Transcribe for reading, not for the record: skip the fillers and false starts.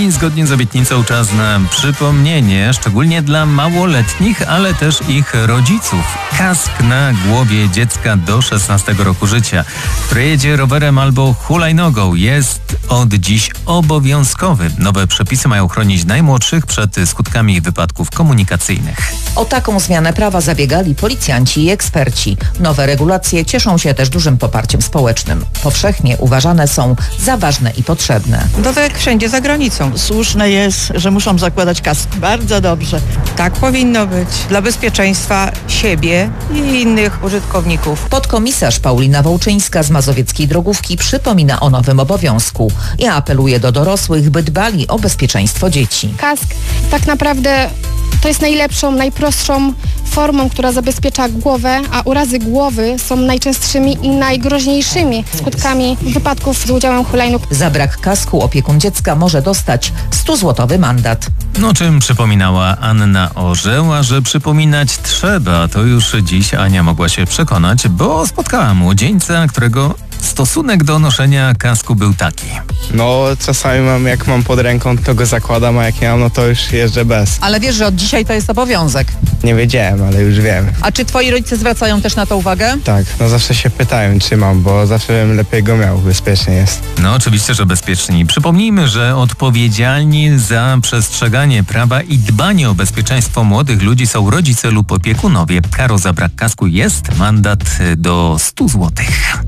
I zgodnie z obietnicą czas na przypomnienie, szczególnie dla małoletnich, ale też ich rodziców. Kask na głowie dziecka do 16 roku życia, które jedzie rowerem albo hulajnogą, jest od dziś obowiązkowy. Nowe przepisy mają chronić najmłodszych przed skutkami wypadków komunikacyjnych. O taką zmianę prawa zabiegali policjanci i eksperci. Nowe regulacje cieszą się też dużym poparciem społecznym. Powszechnie uważane są za ważne i potrzebne. No tak jak wszędzie za granicą. Słuszne jest, że muszą zakładać kask. Bardzo dobrze. Tak powinno być. Dla bezpieczeństwa siebie i innych użytkowników. Podkomisarz Paulina Wołczyńska z Mazowieckiej Drogówki przypomina o nowym obowiązku i apeluje do dorosłych, by dbali o bezpieczeństwo dzieci. Kask tak naprawdę to jest najlepszą, najprostszą formą, która zabezpiecza głowę, a urazy głowy są najczęstszymi i najgroźniejszymi skutkami wypadków z udziałem hulajnóg. Za brak kasku opiekun dziecka może dostać 100-złotowy mandat. No czym przypominała Anna Orzeł, a że przypominać trzeba, to już dziś Ania mogła się przekonać, bo spotkała młodzieńca, którego stosunek do noszenia kasku był taki. No czasami jak mam pod ręką, to go zakładam, a jak nie mam, no to już jeżdżę bez. Ale wiesz, że od dzisiaj to jest obowiązek. Nie wiedziałem, ale już wiem. A czy twoi rodzice zwracają też na to uwagę? Tak, no zawsze się pytają, czy mam, bo zawsze bym lepiej go miał, bezpiecznie jest. No oczywiście, że bezpieczni. Przypomnijmy, że odpowiedzialni za przestrzeganie prawa i dbanie o bezpieczeństwo młodych ludzi są rodzice lub opiekunowie. Karą za brak kasku jest mandat do 100 zł.